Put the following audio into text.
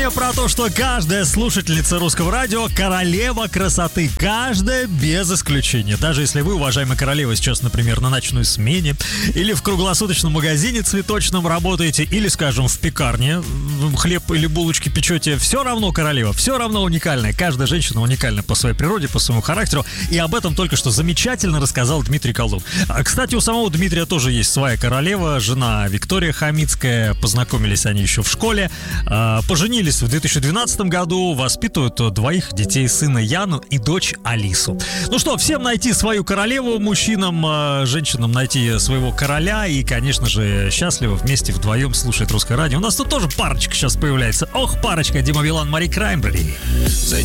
Про то, что каждая слушательница русского радио королева красоты. Каждая без исключения. Даже если вы, уважаемая королева, сейчас, например, на ночной смене, или в круглосуточном магазине цветочном работаете, или, скажем, в пекарне хлеб или булочки печете, все равно королева, все равно уникальная. Каждая женщина уникальна по своей природе, по своему характеру. И об этом только что замечательно рассказал Дмитрий Колдун. Кстати, у самого Дмитрия тоже есть своя королева, жена Виктория Хамицкая. Познакомились они еще в школе. Поженились в 2012 году, воспитывают двоих детей, сына Яну и дочь Алису. Ну что, всем найти свою королеву, мужчинам, женщинам найти своего короля и, конечно же, счастливо вместе вдвоем слушать русское радио. У нас тут тоже парочка сейчас появляется. Ох, парочка, Дима Билан, Мари Краймбрери.